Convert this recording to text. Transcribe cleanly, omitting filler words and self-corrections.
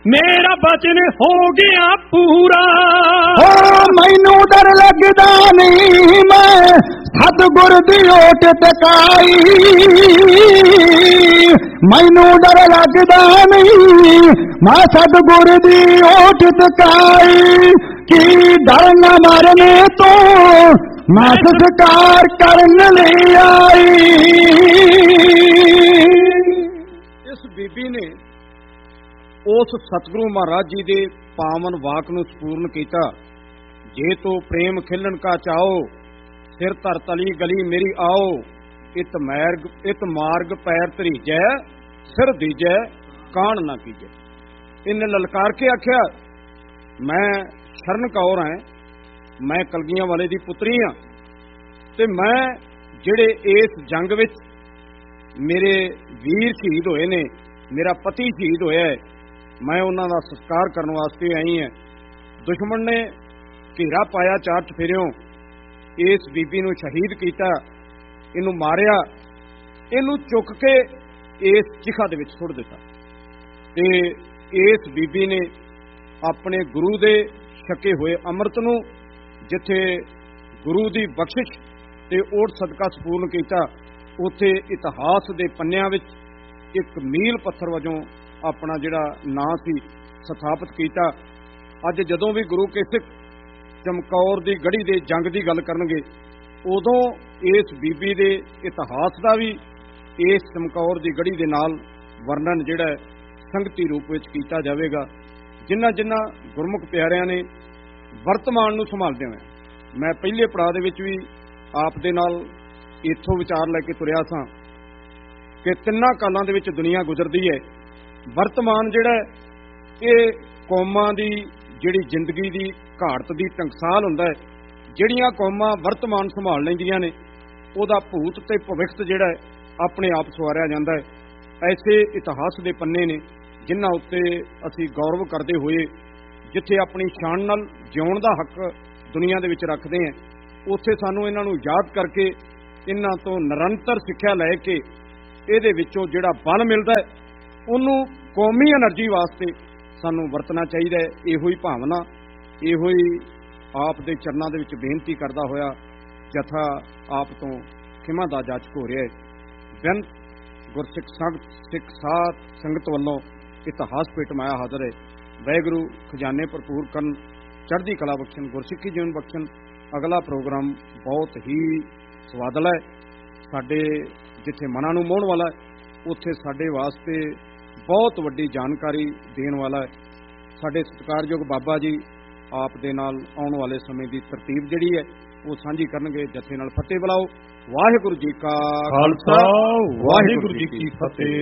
मेरा वचन हो गया पूरा। मैनू डर लगदा नहीं मैं सतगुर दी ओट टकाई, मैनू डर लगदा नहीं मैं सतगुर दी ओट टकाई। की डर न मरने तो मैं संस्कार करन ले आई। इस बीबी ने उस सतगुरु महाराज जी दे पावन वाक नूं संपूर्ण कीता। जे तो प्रेम खिलन का चाओ, सिर धर तली गली मेरी आओ। इत मार्ग पैर धरीजै, सिर दीजै कान ना कीजै। इन्हें ललकार के आख्या, मैं शरण कौर है, मैं कलगियां वाले दी पुत्री हाँ, ते मैं जिहड़े इस जंग विच मेरे वीर शहीद होए ने, मेरा पति शहीद होया है, मैं उन्हां दा सत्कार करन वास्ते आई है। दुश्मन ने घेरा पाया चार चफेरियों, इस बीबी नूं शहीद कीता, इनू मारिया, इनू चुक के इस चिखा दे विच सुट दिता। ते इस बीबी ने अपने गुरु दे छके हुए अमृत नूं जिथे गुरु दी बख्शिश ते ओट सदका संपूर्ण कीता, उत्थे इतिहास दे पन्नियां विच एक मील पत्थर वजों अपना जिहड़ा नां सी स्थापित कीता। अज जदों भी गुरु के सिख चमकौर दी गढ़ी दे जंग दी गल करनगे, उदों इस बीबी दे इतिहास दा भी इस चमकौर दी गढ़ी दे नाल वर्णन जिहड़ा संगती रूप विच कीता जावेगा। जिन्ना जिन्ना गुरमुख प्यारिਆਂ ने वर्तमान नूं संभालदे होए, मैं पहले पड़ाਅ दे विच भी आप दे नाल इत्थों विचार लैके तुरिया सां कि तिन्नां कालां दे विच दुनिया गुजरदी है। वर्तमान जिहड़ा ये कौमां दी जिहड़ी जिंदगी दी घाट दी टंकसाल हुंदा है। जिहड़ियां कौमां वर्तमान संभाल लैंदियां ने, उहदा भूत ते भविष्य जिहड़ा अपने आप सवारिया जांदा है। ऐसे इतिहास दे पन्ने ने जिन्हां उत्ते असीं गौरव करदे होए, जिथे अपनी शान नाल जिउण दा हक दुनिया दे विच रखदे हैं, उत्थे सानूं इन्हां नूं याद करके इन्हां तो निरंतर सिੱਖਿਆ ਲੈ के ਇਹਦੇ ਵਿੱਚੋਂ ਜਿਹੜਾ ਬਲ ਮਿਲਦਾ ਹੈ, ਉਹਨੂੰ ਕੌਮੀ એનર્ਜੀ ਵਾਸਤੇ ਸਾਨੂੰ ਵਰਤਣਾ ਚਾਹੀਦਾ ਹੈ। ਇਹੋ ਹੀ ਭਾਵਨਾ, ਇਹੋ ਹੀ ਆਪ ਦੇ ਚਰਨਾਂ ਦੇ ਵਿੱਚ ਬੇਨਤੀ ਕਰਦਾ ਹੋਇਆ ਜਥਾ ਆਪ ਤੋਂ ਖਿਮਾ ਦਾ ਜਾਚਕ ਹੋ ਰਿਹਾ ਹੈ। ਬੇਨਤ ਗੁਰਸਿੱਖ ਸਿੱਖ ਸਾਧ ਸੰਗਤ ਵੱਲੋਂ ਇਤਿਹਾਸ ਭੇਟਮਾਇਆ ਹਾਜ਼ਰ ਹੈ। ਵਾਹਿਗੁਰੂ ਖਜ਼ਾਨੇ ਭਰਪੂਰ ਕਰਨ, ਚੜ੍ਹਦੀ ਕਲਾ ਬਖਸ਼ਣ, ਗੁਰਸਿੱਖੀ ਜੀਵਨ ਬਖਸ਼ਣ। ਅਗਲਾ ਪ੍ਰੋਗਰਾਮ ਬਹੁਤ ਹੀ ਸਵਾਦਲਾ ਹੈ। ਸਾਡੇ ਜਿੱਥੇ ਮਨਾਂ ਨੂੰ ਮੋਹਣ ਵਾਲਾ ਹੈ, ਉੱਥੇ ਸਾਡੇ ਵਾਸਤੇ ਬਹੁਤ ਵੱਡੀ ਜਾਣਕਾਰੀ ਦੇਣ ਵਾਲਾ ਹੈ। ਸਾਡੇ ਸਤਿਕਾਰਯੋਗ ਬਾਬਾ ਜੀ ਆਪ ਦੇ ਨਾਲ ਆਉਣ ਵਾਲੇ ਸਮੇਂ ਦੀ ਤਰਤੀਬ ਜਿਹੜੀ ਹੈ ਉਹ ਸਾਂਝੀ ਕਰਨਗੇ। ਜਥੇ ਨਾਲ ਫਤਿਹ ਬੁਲਾਓ। ਵਾਹਿਗੁਰੂ ਜੀ ਕਾ ਖਾਲਸਾ, ਵਾਹਿਗੁਰੂ ਜੀ ਕੀ ਫਤਿਹ।